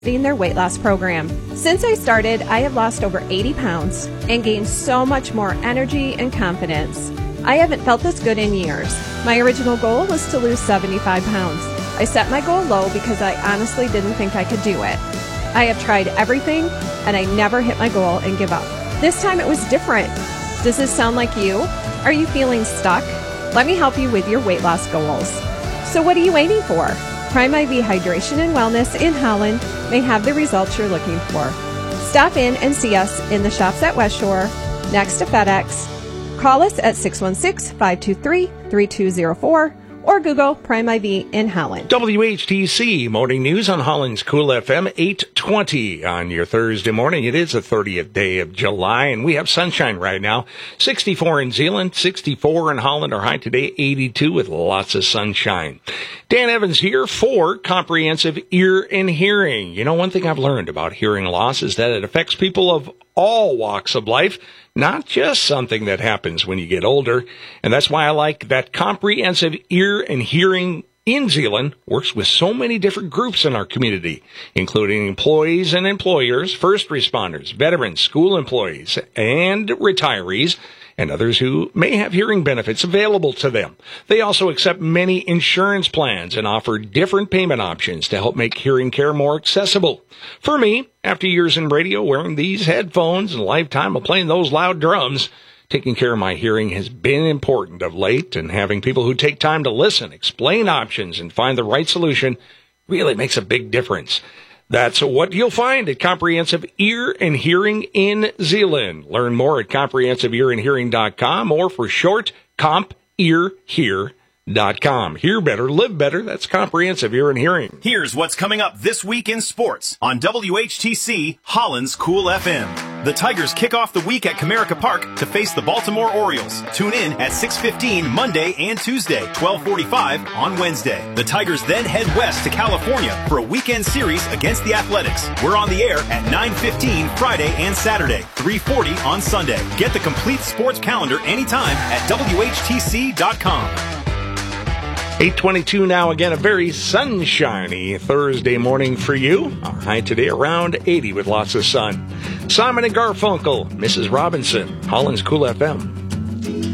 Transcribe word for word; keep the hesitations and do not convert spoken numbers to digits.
their weight loss program. Since I started, I have lost over eighty pounds and gained so much more energy and confidence. I haven't felt this good in years. My original goal was to lose seventy-five pounds. I set my goal low because I honestly didn't think I could do it. I have tried everything and I never hit my goal and give up. This time it was different. Does this sound like you? Are you feeling stuck? Let me help you with your weight loss goals. So what are you waiting for? Prime I V Hydration and Wellness in Holland may have the results you're looking for. Stop in and see us in the shops at West Shore, next to FedEx. Call us at six one six, five two three, three two zero four or Google Prime I V in Holland. W H T C Morning News on Holland's Cool F M, eight twenty on your Thursday morning. It is the thirtieth day of July, and we have sunshine right now. sixty-four in Zeeland, sixty-four in Holland. Our high today, eighty-two with lots of sunshine. Dan Evans here for Comprehensive Ear and Hearing. You know, one thing I've learned about hearing loss is that it affects people of all walks of life, not just something that happens when you get older. And that's why I like that Comprehensive Ear and Hearing in Zeeland works with so many different groups in our community, including employees and employers, first responders, veterans, school employees, and retirees, and others who may have hearing benefits available to them. They also accept many insurance plans and offer different payment options to help make hearing care more accessible. For me, after years in radio, wearing these headphones and a lifetime of playing those loud drums, taking care of my hearing has been important of late, and having people who take time to listen, explain options, and find the right solution really makes a big difference. That's what you'll find at Comprehensive Ear and Hearing in Zeeland. Learn more at comprehensive ear and hearing dot com, or for short, comp ear hear dot com. Hear better, live better. That's Comprehensive Ear and Hearing. Here's what's coming up this week in sports on W H T C Holland's Cool F M. The Tigers kick off the week at Comerica Park to face the Baltimore Orioles. Tune in at six fifteen Monday and Tuesday, twelve forty-five on Wednesday. The Tigers then head west to California for a weekend series against the Athletics. We're on the air at nine fifteen Friday and Saturday, three forty on Sunday. Get the complete sports calendar anytime at W H T C dot com. eight twenty-two now, again, a very sunshiny Thursday morning for you. Our high today around eighty with lots of sun. Simon and Garfunkel, Missus Robinson, Holland's Cool F M.